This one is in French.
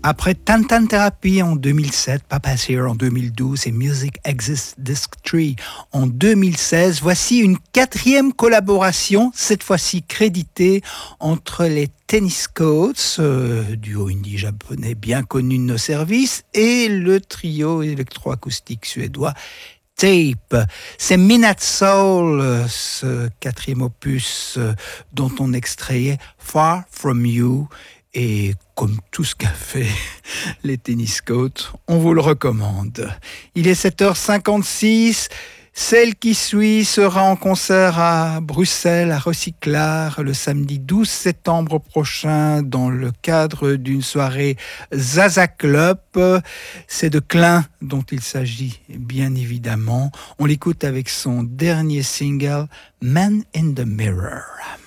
Après Tantan Therapy en 2007, Papa's Here en 2012 et Music Exists Disc 3 en 2016, voici une quatrième collaboration, cette fois-ci créditée entre les Tennis Coats, duo indie japonais bien connu de nos services, et le trio électroacoustique suédois Tape. C'est Midnight Soul, ce quatrième opus dont on extrayait Far From You. Et comme tout ce qu'a fait les Tennis Coats, on vous le recommande. Il est 7h56. Celle qui suit sera en concert à Bruxelles, à Recyclard, le samedi 12 septembre prochain, dans le cadre d'une soirée Zaza Club. C'est de Klein dont il s'agit, bien évidemment. On l'écoute avec son dernier single, Man in the Mirror.